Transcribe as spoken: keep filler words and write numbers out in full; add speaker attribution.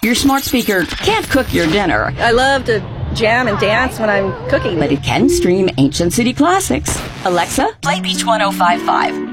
Speaker 1: Your smart speaker can't cook your dinner,
Speaker 2: I love to jam and dance when I'm cooking.
Speaker 1: but it can stream ancient city classics. Alexa, play Beach one oh five point five.